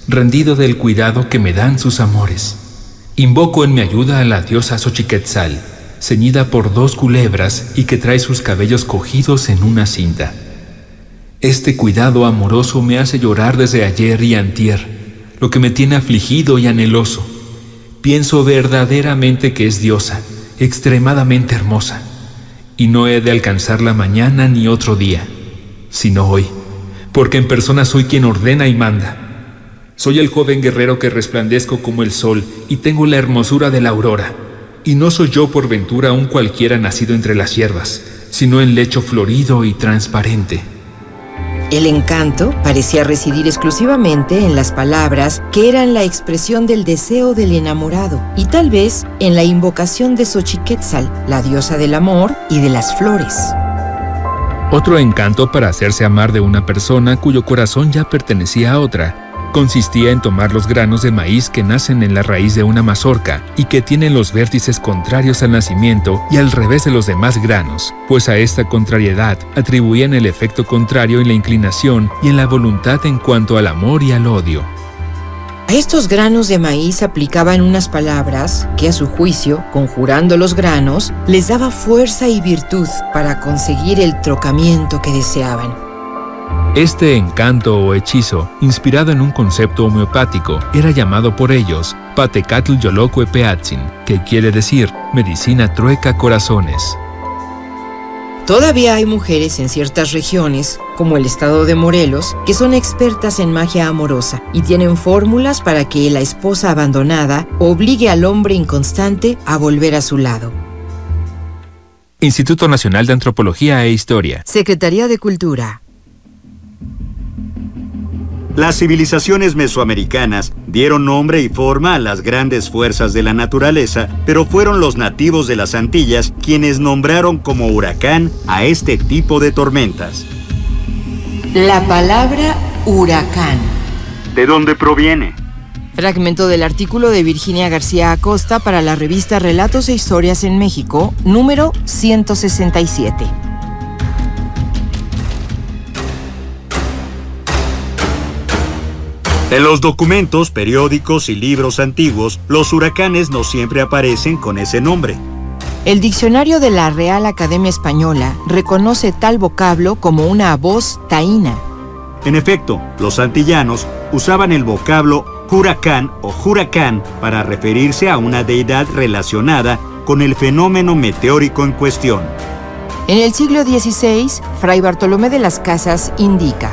rendido del cuidado que me dan sus amores. Invoco en mi ayuda a la diosa Xochiquetzal, ceñida por 2 culebras y que trae sus cabellos cogidos en una cinta. Este cuidado amoroso me hace llorar desde ayer y antier, lo que me tiene afligido y anheloso. Pienso verdaderamente que es diosa, extremadamente hermosa, y no he de alcanzarla mañana ni otro día, sino hoy, porque en persona soy quien ordena y manda. Soy el joven guerrero que resplandezco como el sol y tengo la hermosura de la aurora, y no soy yo por ventura un cualquiera nacido entre las hierbas, sino en lecho florido y transparente. El encanto parecía residir exclusivamente en las palabras que eran la expresión del deseo del enamorado y tal vez en la invocación de Xochiquetzal, la diosa del amor y de las flores. Otro encanto para hacerse amar de una persona cuyo corazón ya pertenecía a otra consistía en tomar los granos de maíz que nacen en la raíz de una mazorca y que tienen los vértices contrarios al nacimiento y al revés de los demás granos, pues a esta contrariedad atribuían el efecto contrario en la inclinación y en la voluntad en cuanto al amor y al odio. A estos granos de maíz aplicaban unas palabras que, a su juicio, conjurando los granos, les daba fuerza y virtud para conseguir el trocamiento que deseaban. Este encanto o hechizo, inspirado en un concepto homeopático, era llamado por ellos Patecatl Yolocue Peatzin, que quiere decir medicina trueca corazones. Todavía hay mujeres en ciertas regiones, como el estado de Morelos, que son expertas en magia amorosa y tienen fórmulas para que la esposa abandonada obligue al hombre inconstante a volver a su lado. Instituto Nacional de Antropología e Historia. Secretaría de Cultura. Las civilizaciones mesoamericanas dieron nombre y forma a las grandes fuerzas de la naturaleza, pero fueron los nativos de las Antillas quienes nombraron como huracán a este tipo de tormentas. La palabra huracán. ¿De dónde proviene? Fragmento del artículo de Virginia García Acosta para la revista Relatos e Historias en México, número 167. En los documentos, periódicos y libros antiguos, los huracanes no siempre aparecen con ese nombre. El diccionario de la Real Academia Española reconoce tal vocablo como una voz taína. En efecto, los antillanos usaban el vocablo huracán o huracán para referirse a una deidad relacionada con el fenómeno meteórico en cuestión. En el siglo XVI, Fray Bartolomé de las Casas indica: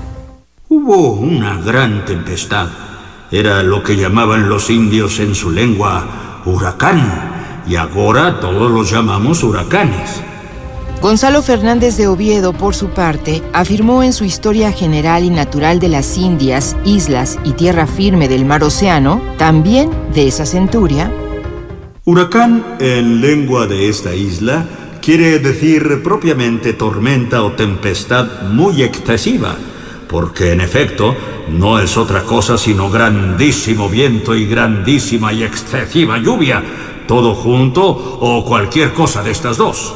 hubo una gran tempestad. Era lo que llamaban los indios en su lengua huracán, y ahora todos los llamamos huracanes. Gonzalo Fernández de Oviedo, por su parte, afirmó en su Historia General y Natural de las Indias, Islas y Tierra Firme del Mar Océano, también de esa centuria: huracán, en lengua de esta isla, quiere decir propiamente tormenta o tempestad muy excesiva, porque en efecto no es otra cosa sino grandísimo viento y grandísima y excesiva lluvia, todo junto o cualquier cosa de estas dos.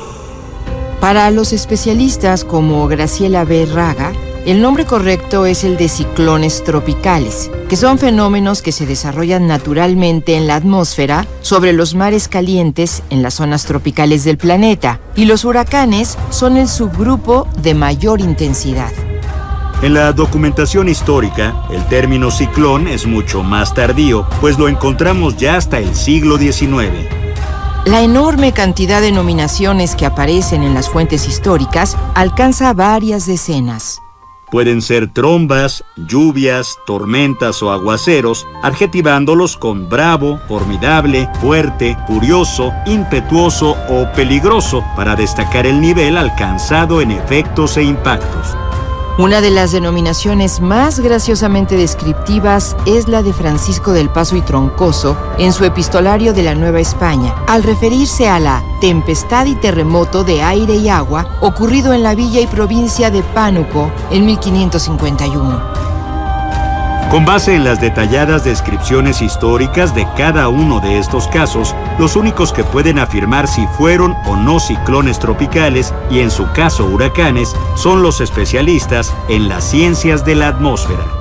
Para los especialistas como Graciela B. Raga, el nombre correcto es el de ciclones tropicales, que son fenómenos que se desarrollan naturalmente en la atmósfera sobre los mares calientes en las zonas tropicales del planeta, y los huracanes son el subgrupo de mayor intensidad. En la documentación histórica, el término ciclón es mucho más tardío, pues lo encontramos ya hasta el siglo XIX. La enorme cantidad de denominaciones que aparecen en las fuentes históricas alcanza varias decenas. Pueden ser trombas, lluvias, tormentas o aguaceros, adjetivándolos con bravo, formidable, fuerte, furioso, impetuoso o peligroso, para destacar el nivel alcanzado en efectos e impactos. Una de las denominaciones más graciosamente descriptivas es la de Francisco del Paso y Troncoso en su epistolario de la Nueva España, al referirse a la tempestad y terremoto de aire y agua ocurrido en la villa y provincia de Pánuco en 1551. Con base en las detalladas descripciones históricas de cada uno de estos casos, los únicos que pueden afirmar si fueron o no ciclones tropicales, y en su caso huracanes, son los especialistas en las ciencias de la atmósfera.